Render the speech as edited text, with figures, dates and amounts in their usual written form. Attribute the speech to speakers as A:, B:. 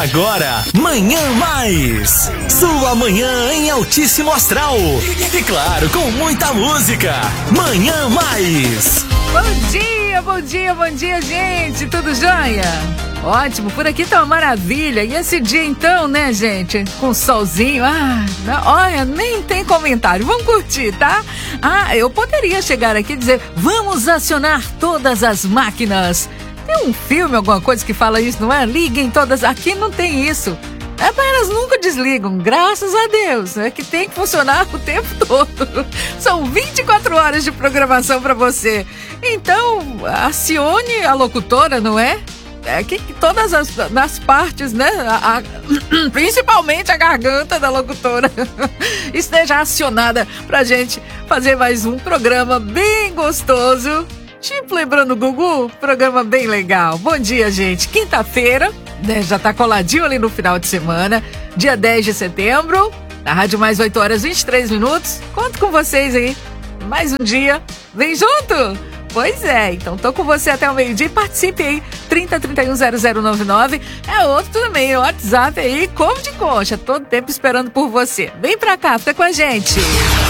A: Agora, Manhã Mais. Sua manhã em altíssimo astral. E claro, com muita música. Manhã Mais.
B: Bom dia, gente. Tudo jóia? Ótimo, por aqui tá uma maravilha. E esse dia então, né, gente? Com solzinho. Olha, nem tem comentário. Vamos curtir, tá? Eu poderia chegar aqui e dizer: vamos acionar todas as máquinas. Tem um filme, alguma coisa que fala isso, não é? Liguem todas. Aqui não tem isso. Elas nunca desligam, graças a Deus. É que tem que funcionar o tempo todo. São 24 horas de programação para você. Então, acione a locutora, não é? Que todas as partes, né? Principalmente a garganta da locutora esteja acionada pra gente fazer mais um programa bem gostoso. Tipo, lembrando o Gugu, programa bem legal. Bom dia, gente. Quinta-feira, né, já tá coladinho ali no final de semana, dia 10 de setembro, na Rádio Mais 8 horas 23 minutos. Conto com vocês aí. Mais um dia. Vem junto! Pois é, então tô com você até o meio-dia e participe aí, 30310099, é outro também, o WhatsApp aí, como de concha, todo tempo esperando por você. Vem pra cá, fica com a gente.